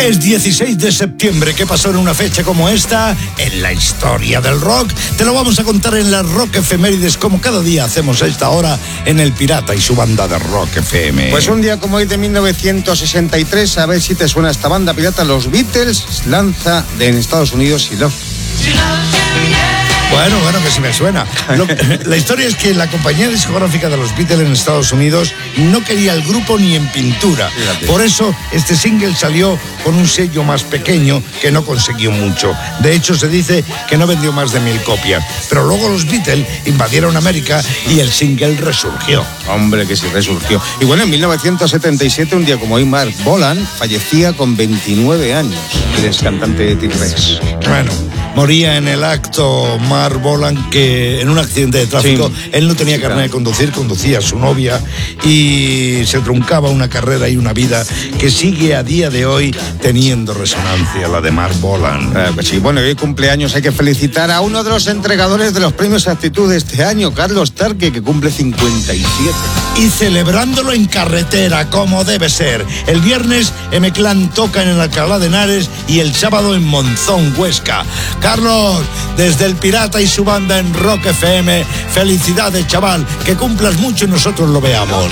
Es 16 de septiembre. ¿Qué pasó en una fecha como esta? En la historia del rock. Te lo vamos a contar en las Rock Efemérides, como cada día hacemos a esta hora en El Pirata y su banda de Rock FM. Pues un día como hoy de 1963, a ver si te suena esta banda pirata, los Beatles, lanza en Estados Unidos y los... Bueno, que sí me suena. La historia es que la compañía discográfica de los Beatles en Estados Unidos no quería el grupo ni en pintura. Fíjate. Por eso este single salió con un sello más pequeño que no consiguió mucho. De hecho, se dice que no vendió más de 1000 copias. Pero luego los Beatles invadieron América y el single resurgió. Hombre, que sí resurgió. Y bueno, en 1977, un día como hoy, Mark Bolan fallecía con 29 años. El ex cantante de T-Rex. Bueno, moría en el acto Mark Bolan, que en un accidente de tráfico, Sí. él no tenía carnet de conducir, conducía a su novia y se truncaba una carrera y una vida que sigue a día de hoy teniendo resonancia, la de Mark Bolan. Pues sí, bueno, hoy cumpleaños, hay que felicitar a uno de los entregadores de los premios Actitud de este año, Carlos Tarque, que cumple 57. Y celebrándolo en carretera, como debe ser. El viernes M-Clan toca en el Alcalá de Henares y el sábado en Monzón, Huesca. Carlos, desde El Pirata y su banda en Rock FM, felicidades, chaval, que cumplas mucho y nosotros lo veamos.